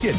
电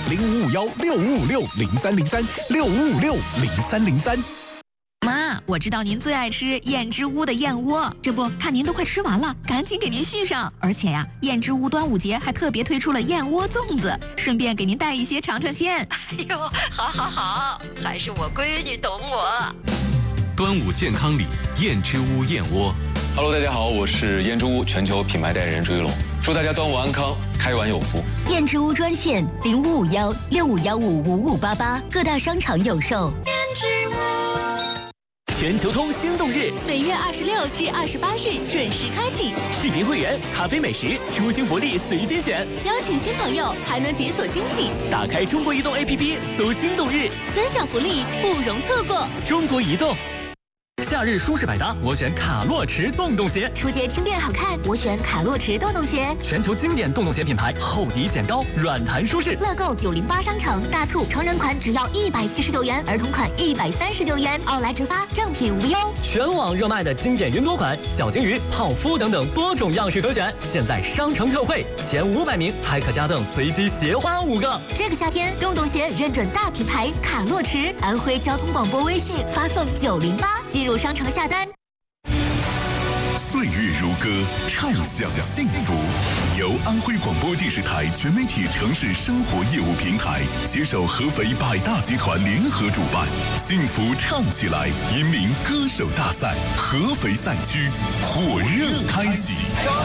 05516556030365560303。 妈，我知道您最爱吃燕之屋的燕窝，这不看您都快吃完了，赶紧给您续上。而且呀，燕之屋端午节还特别推出了燕窝粽子，顺便给您带一些尝尝鲜。 哎呦，好，还是我闺女懂我。 端午健康礼，燕之屋燕窝。 Hello， 大家好，我是燕之屋全球品牌代言人朱一龙，祝大家端午安康，开碗有福。 燕之屋专线0551655588，各大商场有售。 燕之屋。 全球通心动日， 每月26至28日准时开启。 视频会员、咖啡美食、出行福利随心选， 邀请新朋友还能解锁惊喜。 打开中国移动 APP 搜心动日， 分享福利不容错过。 中国移动。夏日舒适百搭，我选卡洛驰洞洞鞋。 出街轻便好看，我选卡洛驰洞洞鞋。 全球经典洞洞鞋品牌，厚底显高，软弹舒适。 乐购908商城大促，成人款只要179元，儿童款139元，奥莱直发，正品无忧。 全网热卖的经典云朵款、小金鱼、泡芙等等多种样式可选，现在商城特惠，前500名还可加赠随机鞋花5个。 这个夏天，洞洞鞋认准大品牌卡洛驰，安徽交通广播微信发送908，进入商城下单。 岁月如歌，畅享幸福。由安徽广播电视台全媒体城市生活业务平台携手合肥百大集团联合主办，幸福唱起来引领歌手大赛合肥赛区火热开启。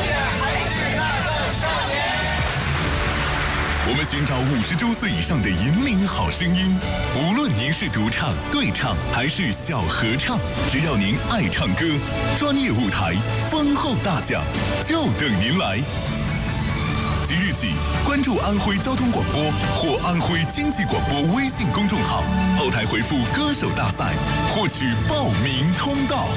我们寻找50周岁以上的引领好声音，无论您是独唱、对唱还是小合唱，只要您爱唱歌，专业舞台、丰厚大奖就等您来。即日起，关注安徽交通广播或安徽经济广播微信公众号，后台回复“歌手大赛”，获取报名通道。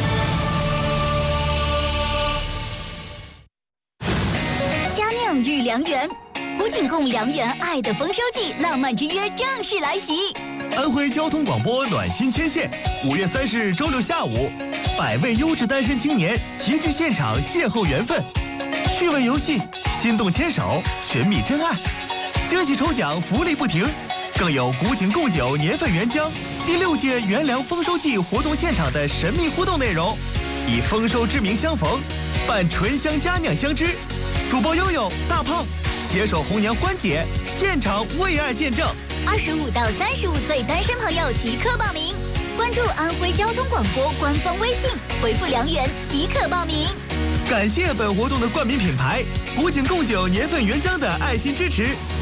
佳酿与良缘。古井贡良缘爱的丰收季，浪漫之约正式来袭。 安徽交通广播暖心牵线，5月30日周六下午，100位优质单身青年齐聚现场邂逅缘分，趣味游戏，心动牵手，寻觅真爱，惊喜抽奖，福利不停，更有古井贡酒年份原浆第6届元粮丰收季活动现场的神秘互动内容，以丰收之名相逢，伴醇香佳酿相知。主播悠悠、大胖携手红娘欢姐，现场为爱见证。 25到35岁单身朋友即刻报名，关注安徽交通广播官方微信，回复良缘即可报名。 感谢本活动的冠名品牌古井贡酒年份原浆的爱心支持，